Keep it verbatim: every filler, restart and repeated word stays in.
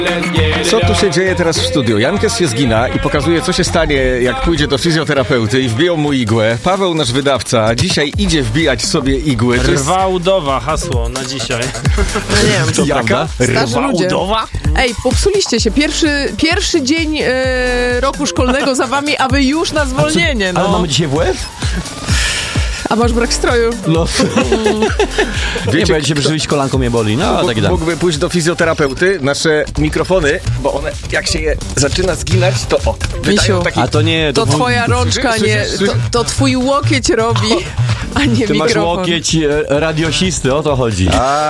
Co tu się dzieje teraz w studiu? Jankes się zgina i pokazuje, co się stanie, jak pójdzie do fizjoterapeuty i wbiją mu igłę. Paweł, nasz wydawca, dzisiaj idzie wbijać sobie igły. To jest... Rwałdowa hasło na dzisiaj. No nie wiem, to jaka? Rwałdowa? Ej, popsuliście się. Pierwszy, pierwszy dzień e, roku szkolnego za wami, a wy już na zwolnienie. No. Ale mamy dzisiaj W F? A masz brak stroju? No. Wiecie, nie, bo jak się przyjść, kolanko mnie boli. No, mógł, tak da. mógłby pójść do fizjoterapeuty, nasze mikrofony, bo one, jak się je zaczyna zginać, to o, wydają taki... A to nie... To, to twoja rączka, nie... To, to twój łokieć robi, a nie Ty mikrofon. masz łokieć e, radiosisty, o to chodzi. A,